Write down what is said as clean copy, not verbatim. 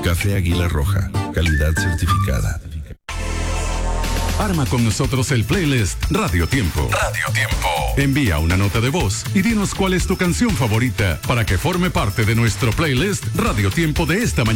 Café Águila Roja, calidad certificada. Arma con nosotros el playlist Radio Tiempo. Radio Tiempo. Envía una nota de voz y dinos cuál es tu canción favorita para que forme parte de nuestro playlist Radio Tiempo de esta mañana.